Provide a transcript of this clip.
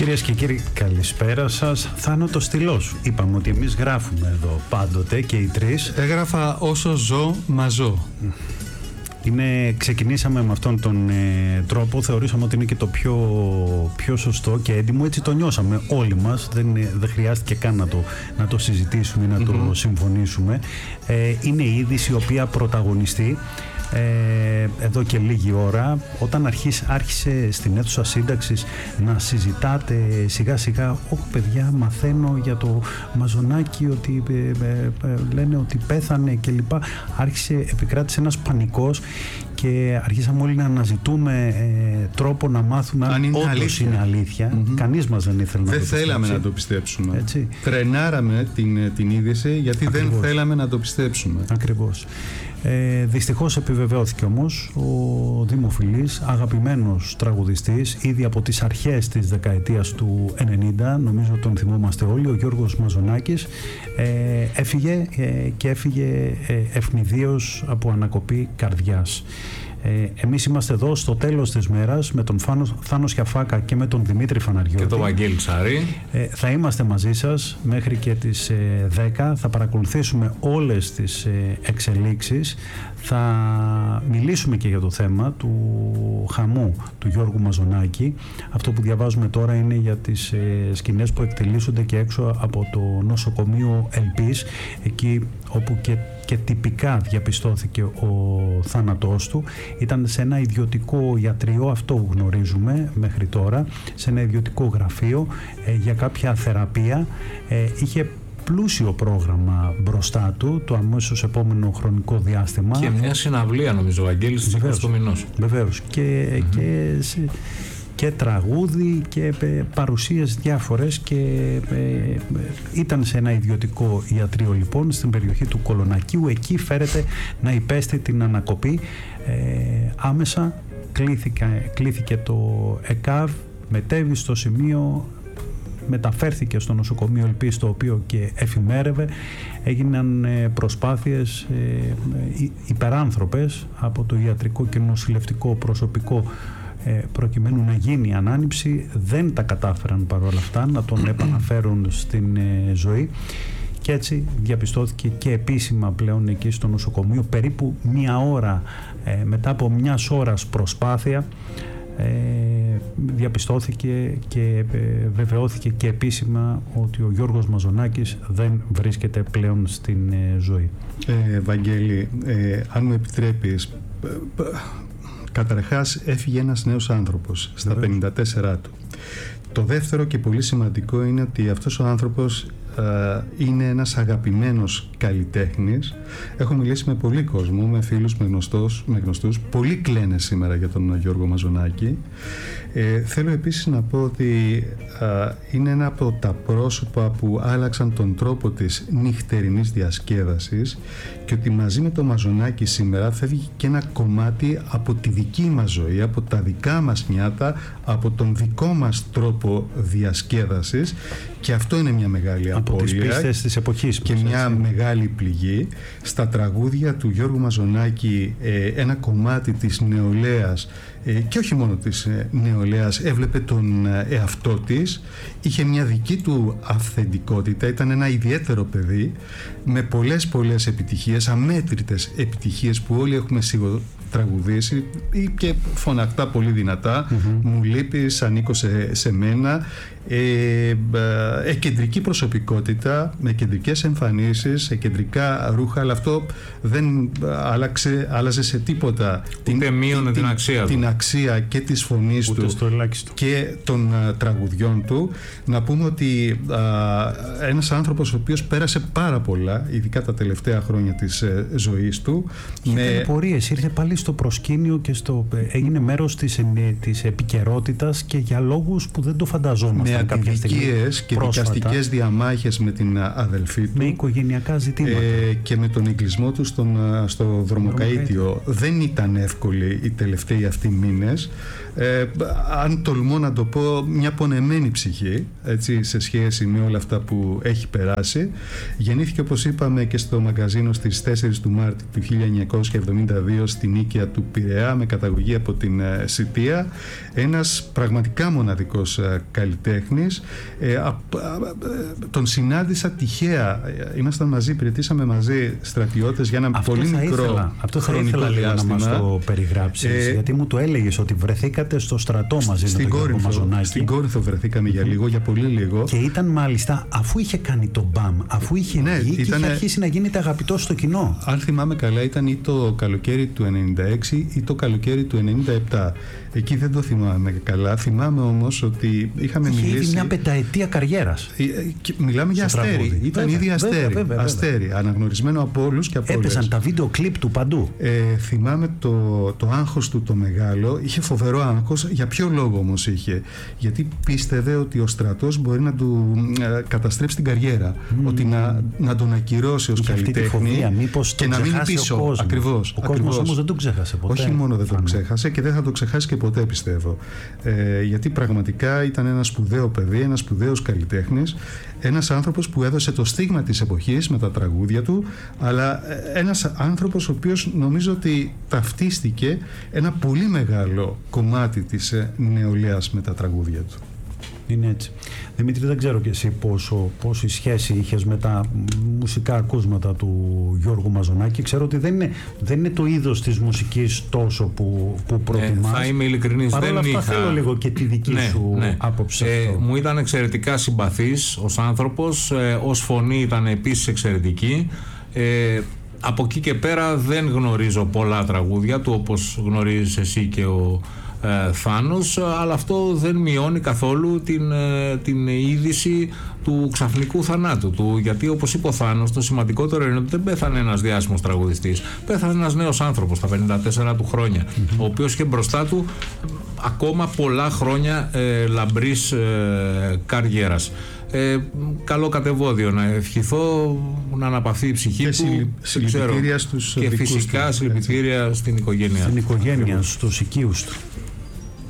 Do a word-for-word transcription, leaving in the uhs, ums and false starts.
Κυρίες και κύριοι, καλησπέρα σας. Θάνο, το στυλό σου. Είπαμε ότι εμείς γράφουμε εδώ πάντοτε και οι τρεις. Έγραφα όσο ζω, μα ζω. Είναι, ξεκινήσαμε με αυτόν τον ε, τρόπο, θεωρήσαμε ότι είναι και το πιο, πιο σωστό και έντιμο, έτσι το νιώσαμε όλοι μας, δεν, δεν χρειάστηκε καν να το, να το συζητήσουμε, να mm-hmm. το συμφωνήσουμε. Ε, είναι η είδηση η οποία πρωταγωνιστεί ε, εδώ και λίγη ώρα, όταν αρχίς, άρχισε στην αίθουσα σύνταξης να συζητάτε σιγά σιγά, όχι παιδιά, μαθαίνω για το Μαζονάκι ότι ε, ε, ε, λένε ότι πέθανε κλπ. Άρχισε, επικράτησε ένας πανικός και αρχίσαμε όλοι να αναζητούμε ε, τρόπο να μάθουμε αν, αν όντως αλήθεια. είναι αλήθεια. Mm-hmm. Κανείς μας δεν ήθελε να δεν το πιστέψει. Δεν θέλαμε να το πιστέψουμε. Έτσι. Τρενάραμε την, την είδηση γιατί Ακριβώς. δεν θέλαμε να το πιστέψουμε. Ακριβώς. Ε, δυστυχώς επιβεβαιώθηκε όμως ο δημοφιλής, αγαπημένος τραγουδιστής ήδη από τις αρχές της δεκαετίας του ενενήντα, νομίζω τον θυμόμαστε όλοι, ο Γιώργος Μαζονάκης ε, έφυγε ε, και έφυγε ε, ευνηδίως από ανακοπή καρδιάς. Ε, εμείς είμαστε εδώ στο τέλος της μέρας με τον Φάνο, Θάνο Σιαφάκα και με τον Δημήτρη Φαναριώτη. Και τον Βαγγέλη Τσάρη. Ε, θα είμαστε μαζί σας μέχρι και τις ε, δέκα. Θα παρακολουθήσουμε όλες τις ε, εξελίξεις. Θα μιλήσουμε και για το θέμα του χαμού του Γιώργου Μαζονάκη. Αυτό που διαβάζουμε τώρα είναι για τις ε, σκηνές που εκτελήσονται και έξω από το νοσοκομείο Ελπής, εκεί όπου και, και τυπικά διαπιστώθηκε ο θάνατός του. Ήταν σε ένα ιδιωτικό ιατρείο, αυτό γνωρίζουμε μέχρι τώρα, σε ένα ιδιωτικό γραφείο ε, για κάποια θεραπεία. Ε, είχε πλούσιο πρόγραμμα μπροστά του το αμέσως επόμενο χρονικό διάστημα. Και μια συναυλία, νομίζω, Βαγγέλης, στις είκοσι του μηνός. Βεβαίως. Και, mm-hmm. και, και τραγούδι και παρουσίες διάφορες και ε, ήταν σε ένα ιδιωτικό ιατρείο λοιπόν στην περιοχή του Κολονακίου. Εκεί φέρεται να υπέστη την ανακοπή. Ε, άμεσα κλήθηκε, κλήθηκε το ΕΚΑΒ, μετέβη στο σημείο, μεταφέρθηκε στο νοσοκομείο Ελπής, το οποίο και εφημέρευε. Έγιναν προσπάθειες υπεράνθρωπες από το ιατρικό και νοσηλευτικό προσωπικό προκειμένου να γίνει η ανάνυψη. Δεν τα κατάφεραν παρόλα αυτά να τον επαναφέρουν στην ζωή και έτσι διαπιστώθηκε και επίσημα πλέον εκεί στο νοσοκομείο περίπου μία ώρα μετά από μιας ώρας προσπάθεια. Ε, διαπιστώθηκε και ε, βεβαιώθηκε και επίσημα ότι ο Γιώργος Μαζονάκης δεν βρίσκεται πλέον στην ε, ζωή. Ε, Βαγγέλη, ε, αν μου επιτρέπεις, ε, ε, καταρχάς έφυγε ένας νέος άνθρωπος στα Βεβαίως. πενήντα τέσσερα του. Το δεύτερο και πολύ σημαντικό είναι ότι αυτός ο άνθρωπος Uh, είναι ένας αγαπημένος καλλιτέχνης. Έχω μιλήσει με πολύ κόσμο, με φίλους, με, γνωστούς, με γνωστούς. Πολλοί κλαίνε σήμερα για τον Γιώργο Μαζονάκη. Ε, θέλω επίσης να πω ότι uh, είναι ένα από τα πρόσωπα που άλλαξαν τον τρόπο της νυχτερινής διασκέδασης και ότι μαζί με τον Μαζονάκη σήμερα φεύγει και ένα κομμάτι από τη δική μας ζωή, από τα δικά μας νιάτα, από τον δικό μας τρόπο διασκέδασης, και αυτό είναι μια μεγάλη από τις πίστες της εποχής και μια έτσι. μεγάλη πληγή. Στα τραγούδια του Γιώργου Μαζονάκη ε, ένα κομμάτι της νεολαίας ε, και όχι μόνο της ε, νεολαίας έβλεπε τον ε, εαυτό της, είχε μια δική του αυθεντικότητα, ήταν ένα ιδιαίτερο παιδί με πολλές πολλές επιτυχίες, αμέτρητες επιτυχίες που όλοι έχουμε σίγουρα τραγουδήσει ή και φωνακτά πολύ δυνατά. Mm-hmm. Μου λείπεις, ανήκω σε, σε μένα. Ε, ε, ε, κεντρική προσωπικότητα με κεντρικές εμφανίσεις, ε, κεντρικά ρούχα, αλλά αυτό δεν άλλαξε, άλλαζε σε τίποτα την, την, την, αξία την αξία και της φωνής Ούτε του και των uh, τραγουδιών του. Να πούμε ότι uh, ένας άνθρωπος ο οποίος πέρασε πάρα πολλά, ειδικά τα τελευταία χρόνια της uh, ζωής του, με πορείες, ήρθε πάλι στο προσκήνιο και στο, έγινε μέρος της, της επικαιρότητας και για λόγους που δεν το φανταζόμασταν. Με αντιδικίες και πρόσφατα, δικαστικές διαμάχες με την αδελφή του, με οικογενειακά ζητήματα ε, και με τον εγκλισμό του στον, στο δρομοκαΐτιο. Δεν ήταν εύκολοι οι τελευταίοι αυτοί μήνες. Ε, αν τολμώ να το πω, μια πονεμένη ψυχή, έτσι, σε σχέση με όλα αυτά που έχει περάσει. Γεννήθηκε, όπως είπαμε, και στο μαγκαζίνο στις τέσσερις του Μάρτη του χίλια εννιακόσια εβδομήντα δύο στη Νίκαια επίκαια του Πειραιά με καταγωγή από την Σιτία, ένας πραγματικά μοναδικός καλλιτέχνης. ε, α, α, τον συνάντησα τυχαία, ήμασταν μαζί, υπηρετήσαμε μαζί στρατιώτες για ένα αυτό πολύ θα μικρό ήθελα, αυτό θα χρονικό ήθελα λίγο διάστημα. να μας το περιγράψεις, ε, γιατί μου το έλεγες ότι βρεθήκατε στο στρατό μαζί με τον Γιώργο Μαζονάκη. Στην Κόρινθο βρεθήκαμε για λίγο, για πολύ λίγο. Και ήταν μάλιστα αφού είχε κάνει το μπαμ, αφού είχε ναι, βγει ήτανε, και είχε αρχίσει να γίνεται αγαπητός στο κοινό. Αν θυμάμαι καλά, ήταν ή το καλοκαίρι του ενενήντα έξι ή το καλοκαίρι του ενενήντα επτά. Εκεί δεν το θυμάμαι καλά. Θυμάμαι όμως ότι είχαμε είχε μιλήσει. Είχε μια πενταετία καριέρας. Και μιλάμε για αστέρι. Τραγούδι. Ήταν βέβαια, ήδη αστέρι. Βέβαια, βέβαια, βέβαια. Αστέρι. Αναγνωρισμένο από όλους και από όλες. Έπαιζαν τα βίντεο κλιπ του παντού. Ε, θυμάμαι το, το άγχος του το μεγάλο. Είχε φοβερό άγχος. Για ποιο λόγο όμως είχε? Γιατί πίστευε ότι ο στρατός μπορεί να του ε, καταστρέψει την καριέρα. Mm. Ότι να, να τον ακυρώσει ως καλλιτέχνη και να μείνει πίσω. Ακριβώς. Ο κόσμος όμως δεν τον ξέχασε ποτέ. Όχι μόνο δεν τον ξέχασε και δεν θα τον ξεχάσει και ποτέ, πιστεύω. Ε, γιατί πραγματικά ήταν ένα σπουδαίο παιδί, ένα σπουδαίος καλλιτέχνης, ένας άνθρωπος που έδωσε το στίγμα της εποχής με τα τραγούδια του, αλλά ένας άνθρωπος ο οποίος νομίζω ότι ταυτίστηκε ένα πολύ μεγάλο κομμάτι της νεολαίας με τα τραγούδια του. Είναι έτσι. Δημήτρη, δεν ξέρω και εσύ πόσο, πόση σχέση είχες με τα μουσικά ακούσματα του Γιώργου Μαζονάκη. Ξέρω ότι δεν είναι, δεν είναι το είδος της μουσικής τόσο που, που προτιμάς. Ε, θα είμαι ειλικρινής. Παρ' όλα αυτά είχα... θέλω λίγο και τη δική ναι, σου ναι. άποψη. Ε, μου ήταν εξαιρετικά συμπαθής ως άνθρωπος, ε, ως φωνή ήταν επίσης εξαιρετική. Ε, από εκεί και πέρα δεν γνωρίζω πολλά τραγούδια του, όπως γνωρίζεις εσύ και ο ε, Θάνος, αλλά αυτό δεν μειώνει καθόλου την, ε, την είδηση του ξαφνικού θανάτου του, γιατί όπως είπε ο Θάνος, το σημαντικότερο είναι ότι δεν πέθανε ένας διάσημος τραγουδιστής, πέθανε ένας νέος άνθρωπος στα πενήντα τέσσερα του χρόνια, mm-hmm. ο οποίος είχε μπροστά του ακόμα πολλά χρόνια ε, λαμπρής ε, καριέρας. Ε, καλό κατεβόδιο να ευχηθώ, να αναπαυθεί η ψυχή και του, συλληπιτήρια στους και φυσικά συλληπιτήρια στην οικογένεια στην οικογένεια, στους οικείους του.